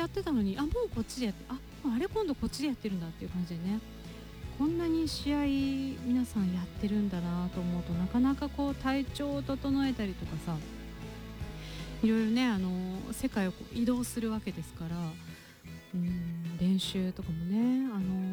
やってたのに、もうこっちでやって、あれ今度こっちでやってるんだっていう感じでね、こんなに試合皆さんやってるんだなと思うと、なかなかこう体調を整えたりとかさ、いろいろね世界をこう移動するわけですから、練習とかもね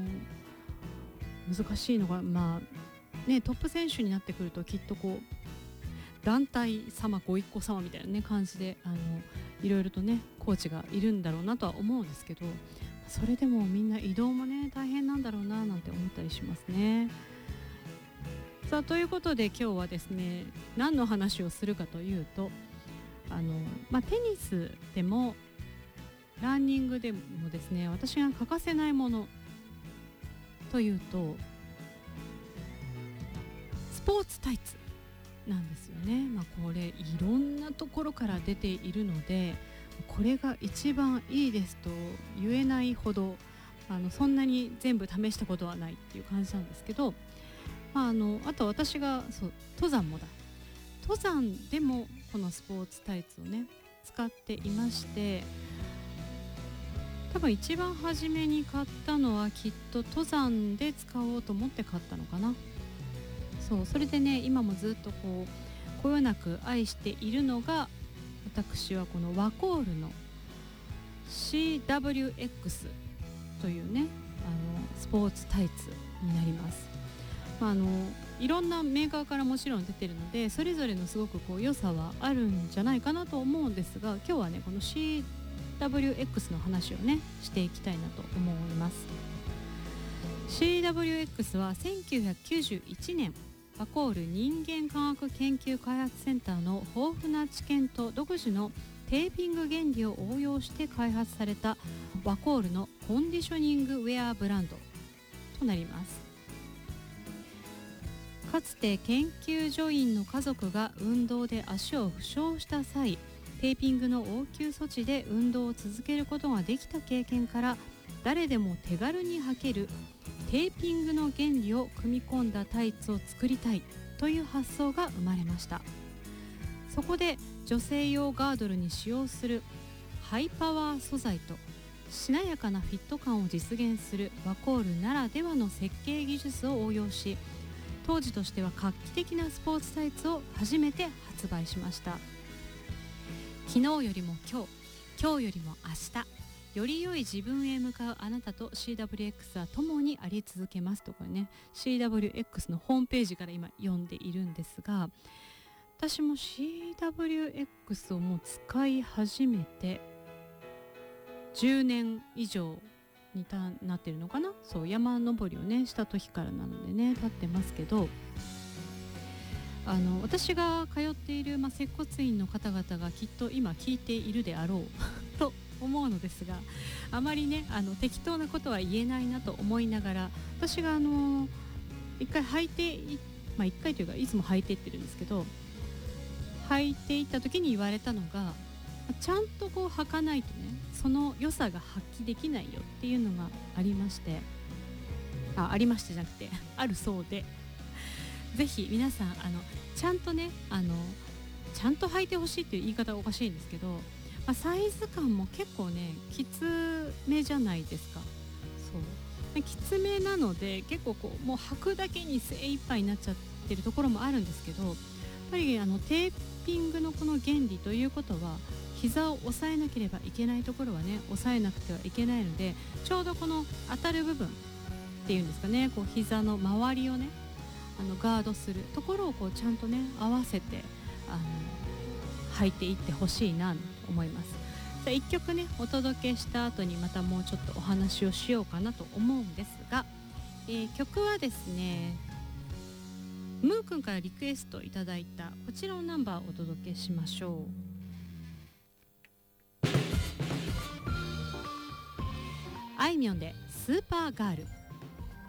難しいのが、トップ選手になってくるときっとこう団体様ご一行様みたいなね感じでいろいろとねコーチがいるんだろうなとは思うんですけど、それでもみんな移動もね大変なんだろうななんて思ったりしますね。さあということで今日はですね、何の話をするかというと、テニスでもランニングでもですね、私が欠かせないものというとスポーツタイツなんですよね。これいろんなところから出ているので、これが一番いいですと言えないほどそんなに全部試したことはないっていう感じなんですけど、あと私が登山でもこのスポーツタイツをね使っていまして、多分一番初めに買ったのはきっと登山で使おうと思って買ったのかな。それでね今もずっとこよなく愛しているのが、私はこのワコールの CWX というねスポーツタイツになります。いろんなメーカーからもちろん出てるので、それぞれのすごく良さはあるんじゃないかなと思うんですが、今日はねこの CWX の話をねしていきたいなと思います。 CWX は1991年ワコール人間科学研究開発センターの豊富な知見と独自のテーピング原理を応用して開発されたワコールのコンディショニングウェアブランドとなります。かつて研究所員の家族が運動で足を負傷した際、テーピングの応急措置で運動を続けることができた経験から、誰でも手軽に履けるテーピングの原理を組み込んだタイツを作りたいという発想が生まれました。そこで女性用ガードルに使用するハイパワー素材としなやかなフィット感を実現するワコールならではの設計技術を応用し、当時としては画期的なスポーツタイツを初めて発売しました。昨日よりも今日よりも明日、より良い自分へ向かうあなたと CWX は共にあり続けますとかね、 CWX のホームページから今読んでいるんですが、私も CWX をもう使い始めて10年以上になってるのかな。山登りをねした時からなのでね経ってますけど、私が通っている、接骨院の方々がきっと今聞いているであろうと思うのですが、あまりね適当なことは言えないなと思いながら、私が一回履いて一回というかいつも履いていってるんですけど、履いていった時に言われたのが、ちゃんと履かないとねその良さが発揮できないよっていうのがありまして、ありましてじゃなくてあるそうで、ぜひ皆さんちゃんとねちゃんと履いてほしいっていう言い方はおかしいんですけど、サイズ感も結構ねきつめじゃないですか。きつめなので結構もう履くだけに精一杯になっちゃってるところもあるんですけど、やっぱりテーピングのこの原理ということは、膝を押さえなければいけないところはね押さえなくてはいけないので、ちょうどこの当たる部分っていうんですかね、膝の周りをねガードするところをちゃんとね合わせて履いていってほしいなと思います。じゃあ1曲ねお届けした後にまたもうちょっとお話をしようかなと思うんですが、曲はですねムーくんからリクエストいただいたこちらのナンバーをお届けしましょう。あいみょんでスーパーガール。